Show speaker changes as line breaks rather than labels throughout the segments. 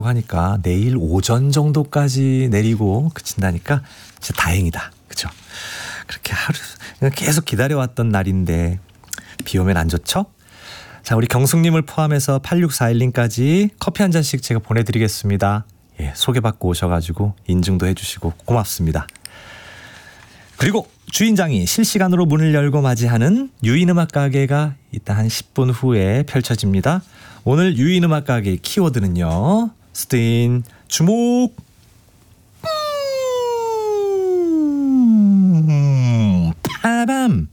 하니까 내일 오전 정도까지 내리고 그친다니까 진짜 다행이다. 그죠? 그렇게 하루 계속 기다려왔던 날인데 비 오면 안 좋죠? 자, 우리 경숙님을 포함해서 8641님까지 커피 한 잔씩 제가 보내드리겠습니다. 예, 소개받고 오셔가지고 인증도 해주시고 고맙습니다. 그리고 주인장이 실시간으로 문을 열고 맞이하는 유인음악 가게가 이따 한 10분 후에 펼쳐집니다. 오늘 유인음악 가게의 키워드는요. 스테인 주목. 빠밤.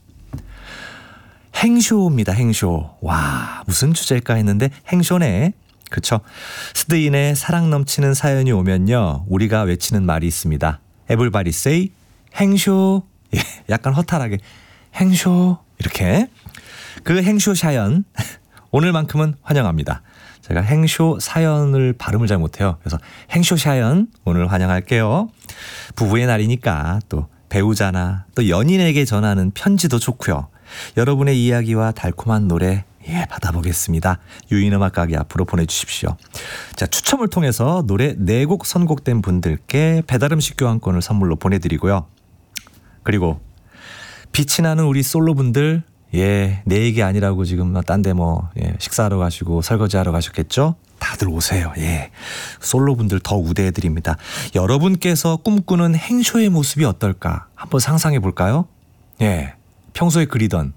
행쇼입니다. 행쇼. 와, 무슨 주제일까 했는데 행쇼네. 그쵸? 스테인의 사랑 넘치는 사연이 오면요. 우리가 외치는 말이 있습니다. Everybody say 행쇼. 예, 약간 허탈하게 행쇼. 이렇게. 그 행쇼 사연 오늘만큼은 환영합니다. 제가 행쇼 사연을 발음을 잘 못해요. 그래서 행쇼 사연 오늘 환영할게요. 부부의 날이니까 또 배우자나 또 연인에게 전하는 편지도 좋고요. 여러분의 이야기와 달콤한 노래 받아보겠습니다. 유인음악 가게 앞으로 보내주십시오. 자, 추첨을 통해서 노래 4곡 선곡된 분들께 배달음식 교환권을 선물로 보내드리고요. 그리고 빛이 나는 우리 솔로분들 내 얘기 아니라고 지금 딴 데 식사하러 가시고 설거지하러 가셨겠죠? 다들 오세요. 솔로분들 더 우대해드립니다. 여러분께서 꿈꾸는 행쇼의 모습이 어떨까? 한번 상상해 볼까요? 평소에 그리던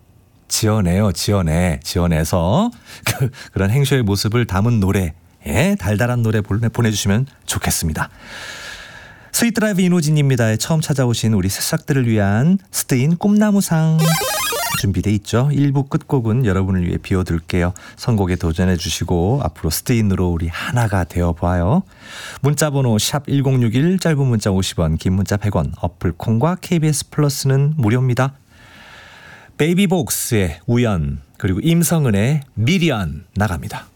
지어내서 그런 행쇼의 모습을 담은 노래, 달달한 노래 보내주시면 좋겠습니다. 스윗드라이브 이노진입니다. 처음 찾아오신 우리 새싹들을 위한 스테인 꿈나무상 준비돼 있죠. 1부 끝곡은 여러분을 위해 비워둘게요. 선곡에 도전해 주시고 앞으로 스테인으로 우리 하나가 되어봐요. 문자번호 샵 1061, 짧은 문자 50원, 긴 문자 100원, 어플 콩과 KBS 플러스는 무료입니다. 베이비복스의 우연, 그리고 임성은의 미련 나갑니다.